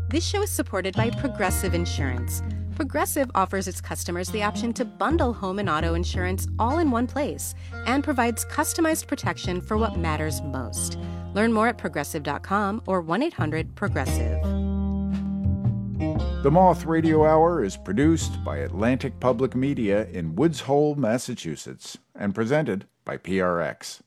This show is supported by Progressive Insurance. Progressive offers its customers the option to bundle home and auto insurance all in one place and provides customized protection for what matters most. Learn more at progressive.com or 1-800-PROGRESSIVE. The Moth Radio Hour is produced by Atlantic Public Media in Woods Hole, Massachusetts, and presented by PRX.